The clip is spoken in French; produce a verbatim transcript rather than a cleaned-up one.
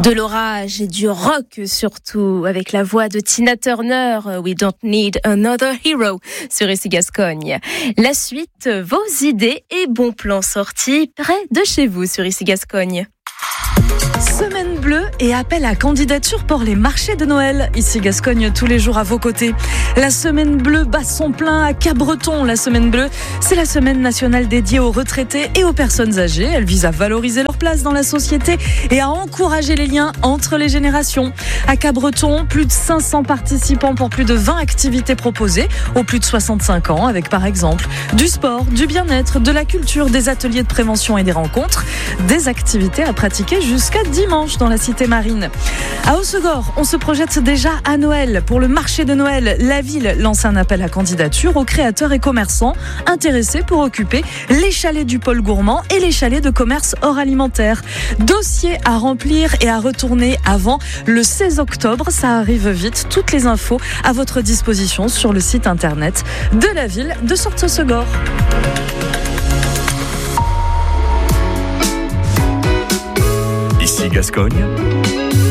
De l'orage et du rock surtout, avec la voix de Tina Turner, We Don't Need Another Hero sur Ici Gascogne. La suite, vos idées et bons plans sortis près de chez vous sur Ici Gascogne. Semaine bleue et appel à candidature pour les marchés de Noël. Ici Gascogne, tous les jours à vos côtés. La semaine bleue bat son plein à Cabreton. La semaine bleue, c'est la semaine nationale dédiée aux retraités et aux personnes âgées. Elle vise à valoriser leur place dans la société et à encourager les liens entre les générations. À Cabreton, plus de cinq cents participants pour plus de vingt activités proposées aux plus de soixante-cinq ans, avec par exemple du sport, du bien-être, de la culture, des ateliers de prévention et des rencontres, des activités à pratiquer jusqu'à dimanche dans la cité marine. À Hossegor, on se projette déjà à Noël. Pour le marché de Noël, la ville lance un appel à candidature aux créateurs et commerçants intéressés pour occuper les chalets du pôle gourmand et les chalets de commerce hors alimentaire. Dossier à remplir et à retourner avant le seize octobre. Ça arrive vite. Toutes les infos à votre disposition sur le site internet de la ville de Sourthe-Hossegor. Ici Gascogne.